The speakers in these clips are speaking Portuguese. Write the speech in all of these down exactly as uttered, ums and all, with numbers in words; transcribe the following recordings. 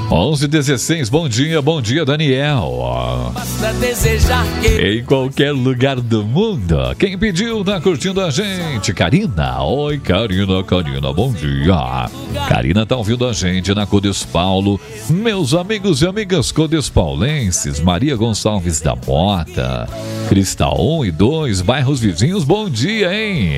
onze e dezesseis, bom dia, bom dia, Daniel. Em qualquer lugar do mundo. Quem pediu tá curtindo a gente? Karina. Oi, Karina, Karina, bom dia. Karina tá ouvindo a gente na Codes Paulo. Meus amigos e amigas codespaulenses, Maria Gonçalves da Mota, Cristal um e dois, bairros vizinhos, bom dia, hein?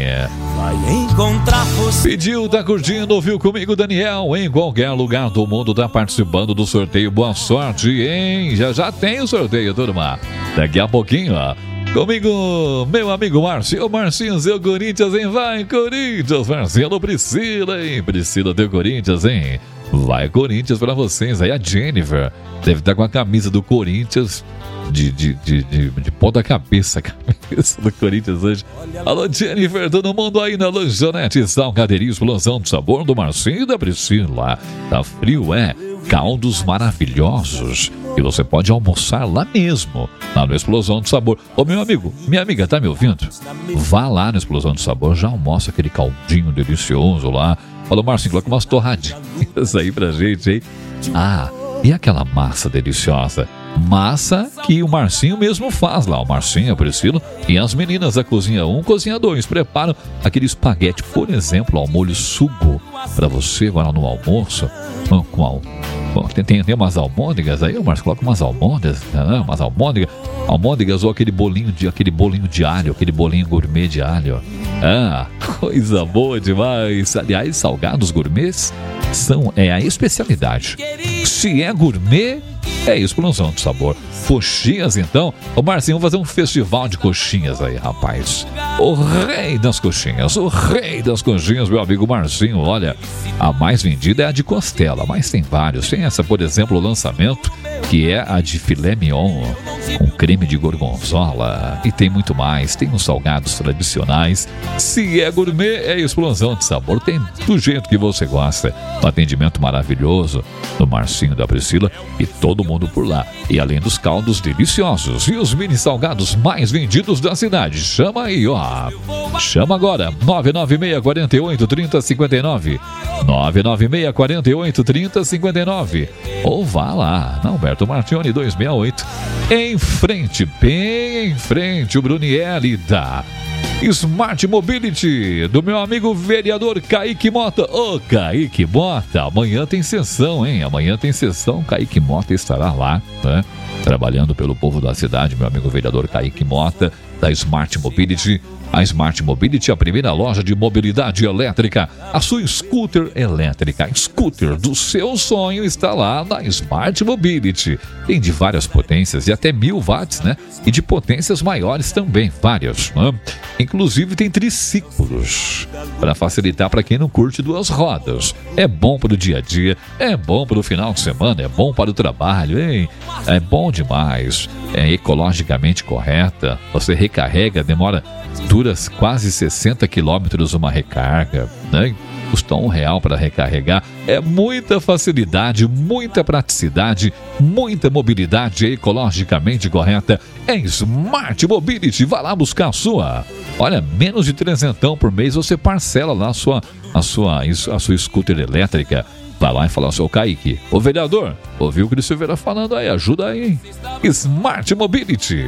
Pediu, tá curtindo, ouviu comigo, Daniel. Em qualquer lugar do mundo tá participando do sorteio. Boa sorte, hein? Já já tem o sorteio, turma. Daqui a pouquinho, ó. Comigo, meu amigo Marcinho. Marcinho, seu Corinthians, hein? Vai, Corinthians. Marcelo, Priscila, hein? Priscila, teu Corinthians, hein? Vai, Corinthians, pra vocês. Aí a Jennifer deve estar com a camisa do Corinthians de, de, de, de, de ponta cabeça, a camisa do Corinthians hoje. Alô, Jennifer, todo mundo aí na lanchonete Salgadeirinho, explosão de sabor do Marcinho e da Priscila. Tá frio, é? Caldos maravilhosos. E você pode almoçar lá mesmo, lá no Explosão de Sabor. Ô, meu amigo, minha amiga, tá me ouvindo? Vá lá no Explosão de Sabor, já almoça aquele caldinho delicioso lá. Falou, Marcinho, coloca umas torradinhas aí pra gente, hein? Ah, e aquela massa deliciosa? Massa que o Marcinho mesmo faz lá. O Marcinho, a Priscila e as meninas da Cozinha um, Cozinha dois preparam aquele espaguete, por exemplo, ao molho sugo para você agora no almoço. Com, com, com, tem, tem, tem umas almôndegas aí, o Marcinho coloca umas almôndegas, né? Umas almôndegas, almôndegas ou aquele bolinho de aquele bolinho de alho, aquele bolinho gourmet de alho. Ah, coisa boa demais. Aliás, salgados gourmets são é a especialidade. Se é gourmet, é explosão de sabor. Coxinhas, então. O Marcinho vai fazer um festival de coxinhas aí, rapaz. O rei das coxinhas, o rei das coxinhas, meu amigo Marcinho. Olha, a mais vendida é a de costela, mas tem vários. Tem essa, por exemplo, o lançamento, que é a de filé mignon, com creme de gorgonzola. E tem muito mais. Tem os salgados tradicionais. Se é gourmet, é explosão de sabor. Tem do jeito que você gosta. Um atendimento maravilhoso do Marcinho, da Priscila e todo mundo por lá. E além dos caldos deliciosos e os mini salgados mais vendidos da cidade. Chama aí, ó. Chama agora. nove nove seis, quatro oito, três zero cinco nove. nove nove seis, quatro oito, três zero cinco nove. Ou vá lá, na Alberto Martione duzentos e sessenta e oito. Em frente, bem em frente, o Brunielli da Smart Mobility, do meu amigo vereador Kaique Mota. Ô, Kaique Mota, amanhã tem sessão, hein? Amanhã tem sessão, Kaique Mota estará lá, né? Trabalhando pelo povo da cidade, meu amigo vereador Kaique Mota, da Smart Mobility. A Smart Mobility é a primeira loja de mobilidade elétrica. A sua scooter elétrica, scooter do seu sonho, está lá na Smart Mobility. Tem de várias potências e até mil watts, né? E de potências maiores também, várias, né? Inclusive tem triciclos, para facilitar para quem não curte duas rodas. É bom para o dia a dia, é bom para o final de semana, é bom para o trabalho, hein? É bom demais. É ecologicamente correta. Você recarrega, demora... dura quase sessenta quilômetros uma recarga, né? Custa um real para recarregar. É muita facilidade, muita praticidade, muita mobilidade ecologicamente correta. É Smart Mobility. Vá lá buscar a sua. Olha, menos de trezentão por mês você parcela lá a sua, a sua, a sua scooter elétrica. Vai lá e fala ao seu Kaique. Ô vereador, ouviu o que o Silveira falando aí? Ajuda aí, hein? Smart Mobility.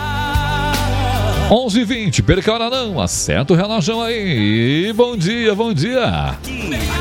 onze e vinte, perca a hora não, acerta o relógio aí. Bom dia, bom dia.